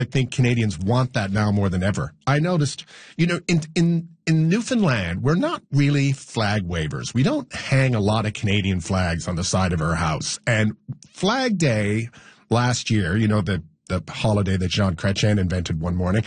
I think Canadians want that now more than ever. I noticed, in Newfoundland, we're not really flag wavers. We don't hang a lot of Canadian flags on the side of our house. And Flag Day last year, the holiday that Jean Chrétien invented one morning,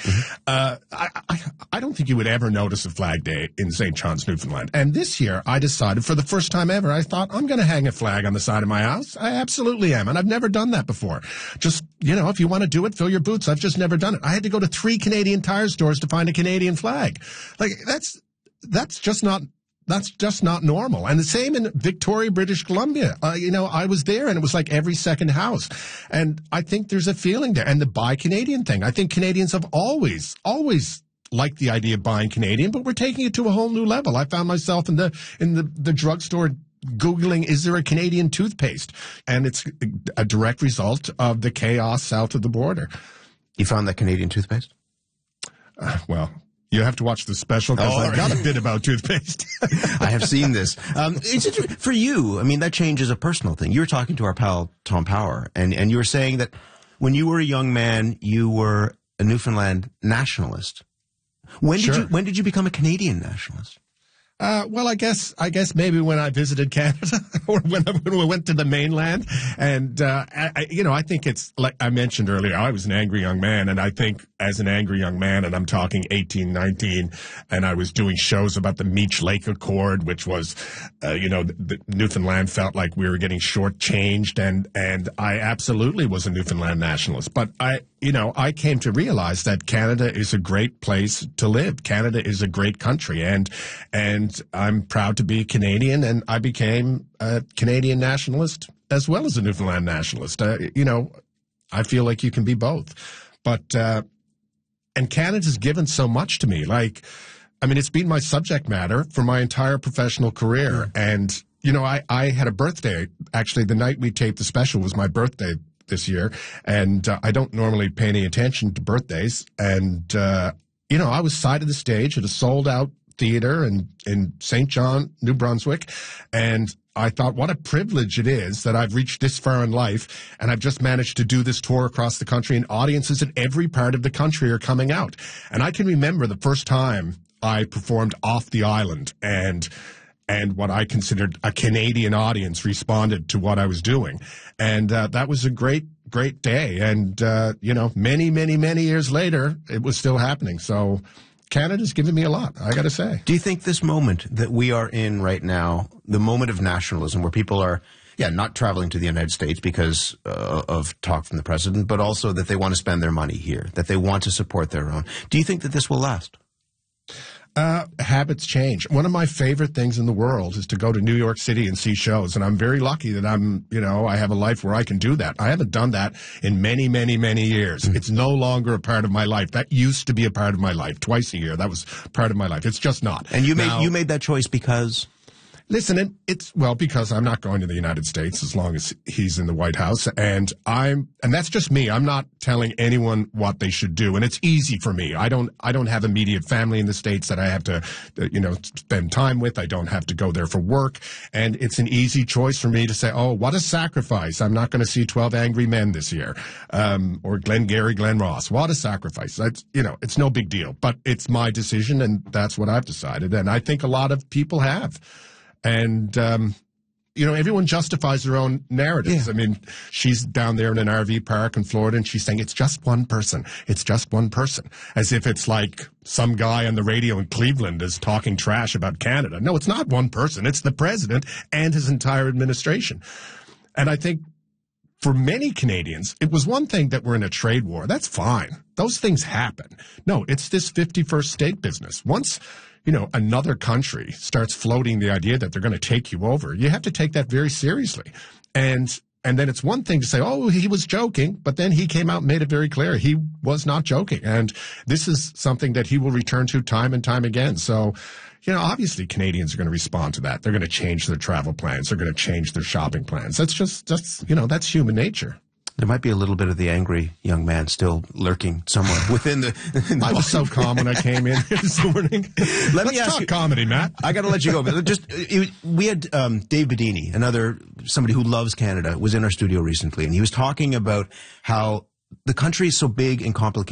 I don't think you would ever notice a Flag Day in St. John's, Newfoundland. And this year, I decided for the first time ever, I thought, I'm going to hang a flag on the side of my house. I absolutely am. And I've never done that before. Just, if you want to do it, fill your boots. I've just never done it. I had to go to 3 Canadian Tire stores to find a Canadian flag. Like, that's just not normal. And the same in Victoria, British Columbia. I was there and it was like every second house. And I think there's a feeling there. And the buy Canadian thing. I think Canadians have always liked the idea of buying Canadian, but we're taking it to a whole new level. I found myself in the drugstore Googling, is there a Canadian toothpaste? And it's a direct result of the chaos south of the border. You found that Canadian toothpaste? Well, you have to watch the special because I've got a bit about toothpaste. I have seen this. For you, that change is a personal thing. You were talking to our pal, Tom Power, and you were saying that when you were a young man, you were a Newfoundland nationalist. When did you become a Canadian nationalist? Well, I guess maybe when I visited Canada or when we went to the mainland. And, I think it's like I mentioned earlier, I was an angry young man. And I think as an angry young man, and I'm talking 18, 19, and I was doing shows about the Meech Lake Accord, which was, the Newfoundland felt like we were getting shortchanged. And I absolutely was a Newfoundland nationalist. But I came to realize that Canada is a great place to live. Canada is a great country. And I'm proud to be Canadian, and I became a Canadian nationalist as well as a Newfoundland nationalist. I feel like you can be both. But, and Canada's given so much to me. It's been my subject matter for my entire professional career. And, I had a birthday. Actually, the night we taped the special was my birthday this year. And I don't normally pay any attention to birthdays. And, I was side of the stage at a sold-out theater in St. John, New Brunswick. And I thought, what a privilege it is that I've reached this far in life and I've just managed to do this tour across the country, and audiences in every part of the country are coming out. And I can remember the first time I performed off the island and what I considered a Canadian audience responded to what I was doing. And that was a great day. And, many, many, many years later, it was still happening. So Canada's given me a lot, I got to say. Do you think this moment that we are in right now, the moment of nationalism where people are, not traveling to the United States because of talk from the president, but also that they want to spend their money here, that they want to support their own. Do you think that this will last? Habits change. One of my favorite things in the world is to go to New York City and see shows. And I'm very lucky that I have a life where I can do that. I haven't done that in many, many, many years. It's no longer a part of my life. That used to be a part of my life. Twice a year, that was part of my life. It's just not. And you made that choice because? Listen, because I'm not going to the United States as long as he's in the White House, and that's just me. I'm not telling anyone what they should do, and it's easy for me. I don't have immediate family in the States that I have to, spend time with. I don't have to go there for work, and it's an easy choice for me to say, oh, what a sacrifice. I'm not going to see 12 Angry Men this year, or Glengarry Glen Ross. What a sacrifice. That's, it's no big deal, but it's my decision, and that's what I've decided, and I think a lot of people have. And, everyone justifies their own narratives. Yeah. She's down there in an RV park in Florida, and she's saying, it's just one person. It's just one person. As if it's like some guy on the radio in Cleveland is talking trash about Canada. No, it's not one person. It's the president and his entire administration. And I think for many Canadians, it was one thing that we're in a trade war. That's fine. Those things happen. No, it's this 51st state business. Once another country starts floating the idea that they're going to take you over, you have to take that very seriously. And then it's one thing to say, oh, he was joking, but then he came out and made it very clear he was not joking. And this is something that he will return to time and time again. So, obviously Canadians are going to respond to that. They're going to change their travel plans. They're going to change their shopping plans. That's human nature. There might be a little bit of the angry young man still lurking somewhere within the I was so calm when I came in this morning. Let's talk comedy, Matt. I got to let you go. But we had Dave Bedini, somebody who loves Canada, was in our studio recently, and he was talking about how the country is so big and complicated.